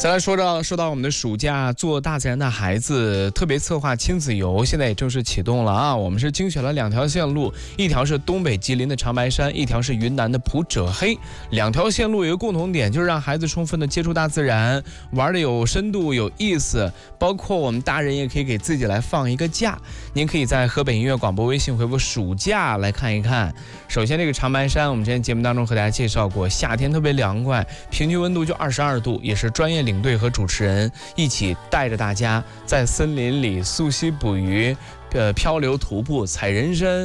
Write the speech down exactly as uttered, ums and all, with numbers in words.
再来说到说到我们的暑假做大自然的孩子特别策划亲子游，现在也正式启动了啊！我们是精选了两条线路，一条是东北吉林的长白山，一条是云南的普者黑。两条线路有一个共同点，就是让孩子充分的接触大自然，玩的有深度有意思，包括我们大人也可以给自己来放一个假。您可以在河北音乐广播微信回复暑假来看一看。首先这个长白山，我们之前节目当中和大家介绍过，夏天特别凉快，平均温度就二十二度，也是专业领队和主持人一起带着大家在森林里溯溪捕鱼，呃，漂流徒步踩人参。